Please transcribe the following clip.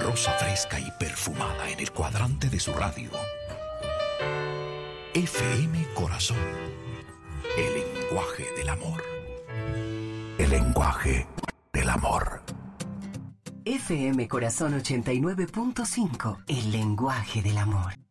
rosa fresca y perfumada en el cuadrante de su radio. FM Corazón. El lenguaje del amor. El lenguaje del amor. FM Corazón 89.5. El lenguaje del amor.